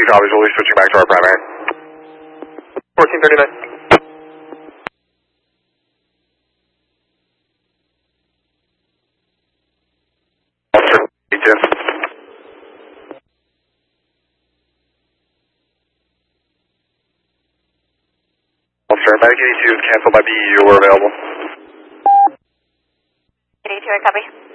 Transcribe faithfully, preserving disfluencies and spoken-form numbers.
eighty-two copies, we'll be switching back to our primary. fourteen thirty-nine. Officer, eighty-two. Officer, Medic eighty-two is canceled by B E U, we're available. eighty-two, I copy.